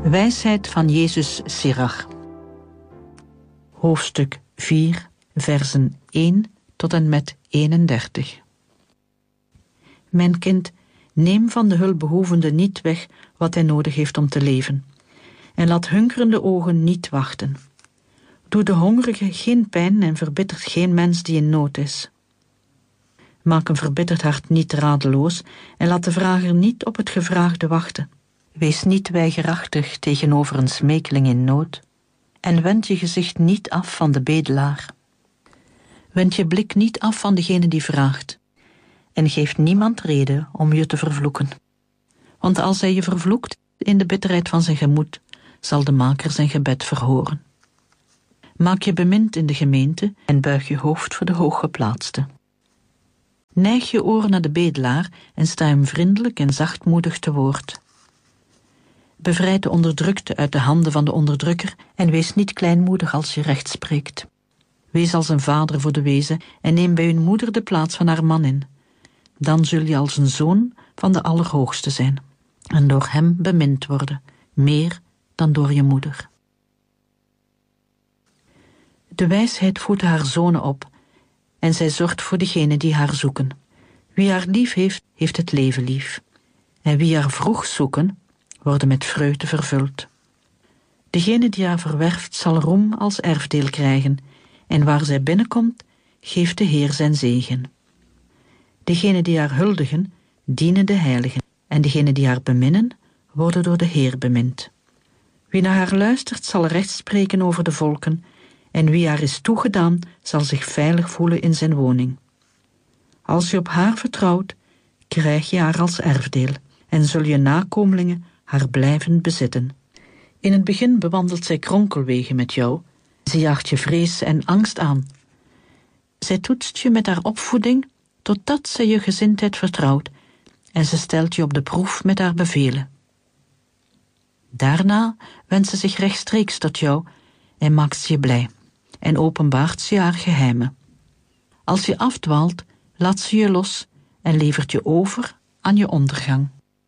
Wijsheid van Jezus Sirach. Hoofdstuk 4, versen 1 tot en met 31. Mijn kind, neem van de hulpbehoevende niet weg wat hij nodig heeft om te leven. En laat hunkerende ogen niet wachten. Doe de hongerige geen pijn en verbittert geen mens die in nood is. Maak een verbitterd hart niet radeloos en laat de vrager niet op het gevraagde wachten. Wees niet weigerachtig tegenover een smeekeling in nood en wend je gezicht niet af van de bedelaar. Wend je blik niet af van degene die vraagt en geef niemand reden om je te vervloeken. Want als hij je vervloekt in de bitterheid van zijn gemoed, zal de maker zijn gebed verhoren. Maak je bemind in de gemeente en buig je hoofd voor de hooggeplaatste. Neig je oren naar de bedelaar en sta hem vriendelijk en zachtmoedig te woord. Bevrijd de onderdrukte uit de handen van de onderdrukker en wees niet kleinmoedig als je recht spreekt. Wees als een vader voor de wezen en neem bij hun moeder de plaats van haar man in. Dan zul je als een zoon van de Allerhoogste zijn en door hem bemind worden, meer dan door je moeder. De wijsheid voedt haar zonen op en zij zorgt voor degenen die haar zoeken. Wie haar lief heeft, heeft het leven lief. En wie haar vroeg zoeken, worden met vreugde vervuld. Degene die haar verwerft, zal roem als erfdeel krijgen, en waar zij binnenkomt, geeft de Heer zijn zegen. Degene die haar huldigen, dienen de heiligen, en degene die haar beminnen, worden door de Heer bemind. Wie naar haar luistert, zal recht spreken over de volken, en wie haar is toegedaan, zal zich veilig voelen in zijn woning. Als je op haar vertrouwt, krijg je haar als erfdeel, en zul je nakomelingen haar blijven bezitten. In het begin bewandelt zij kronkelwegen met jou, ze jaagt je vrees en angst aan. Zij toetst je met haar opvoeding, totdat zij je gezindheid vertrouwt, en ze stelt je op de proef met haar bevelen. Daarna wendt ze zich rechtstreeks tot jou en maakt ze je blij, en openbaart ze haar geheimen. Als je afdwaalt, laat ze je los en levert je over aan je ondergang.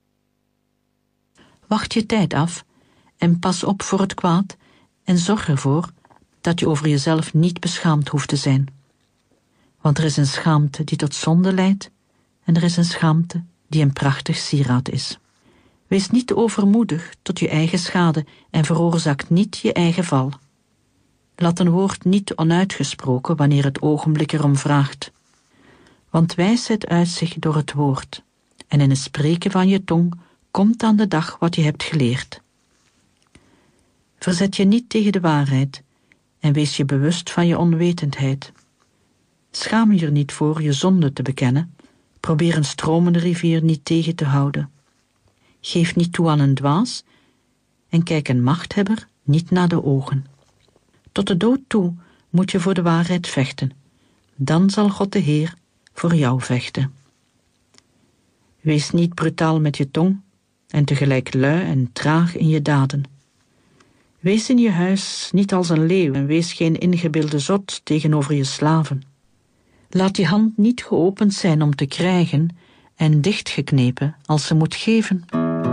Wacht je tijd af en pas op voor het kwaad en zorg ervoor dat je over jezelf niet beschaamd hoeft te zijn. Want er is een schaamte die tot zonde leidt en er is een schaamte die een prachtig sieraad is. Wees niet te overmoedig tot je eigen schade en veroorzaak niet je eigen val. Laat een woord niet onuitgesproken wanneer het ogenblik erom vraagt. Want wijsheid uit zich door het woord, en in het spreken van je tong komt aan de dag wat je hebt geleerd. Verzet je niet tegen de waarheid en wees je bewust van je onwetendheid. Schaam je er niet voor je zonde te bekennen, probeer een stromende rivier niet tegen te houden. Geef niet toe aan een dwaas en kijk een machthebber niet naar de ogen. Tot de dood toe moet je voor de waarheid vechten, dan zal God de Heer voor jou vechten. Wees niet brutaal met je tong en tegelijk lui en traag in je daden. Wees in je huis niet als een leeuw en wees geen ingebeelde zot tegenover je slaven. Laat je hand niet geopend zijn om te krijgen en dichtgeknepen als ze moet geven.